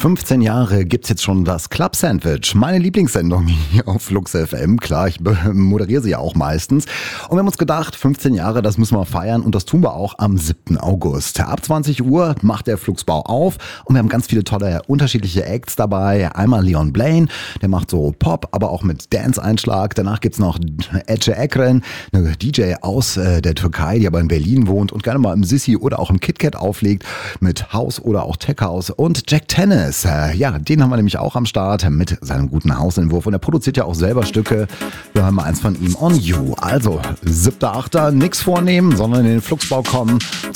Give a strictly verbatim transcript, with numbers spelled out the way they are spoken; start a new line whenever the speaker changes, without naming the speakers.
fünfzehn Jahre gibt's jetzt schon das Club Sandwich, meine Lieblingssendung hier auf Flux F M. Klar, ich moderiere sie ja auch meistens. Und wir haben uns gedacht, fünfzehn Jahre, das müssen wir feiern und das tun wir auch am siebten August. Ab zwanzig Uhr macht der Fluxbau auf und wir haben ganz viele tolle unterschiedliche Acts dabei. Einmal Leon Blaine, der macht so Pop, aber auch mit Dance-Einschlag. Danach gibt's noch Ece Ekren, eine D J aus äh, der Türkei, die aber in Berlin wohnt und gerne mal im Sissi oder auch im KitKat auflegt mit House oder auch Tech House. Und Jack Tennis, äh, ja, den haben wir nämlich auch am Start mit seinem guten Hausentwurf und er produziert ja auch selber Stücke. Wir hören mal eins von ihm, On You. Also, siebter achter nix vornehmen, sondern in den Fluxbau kommen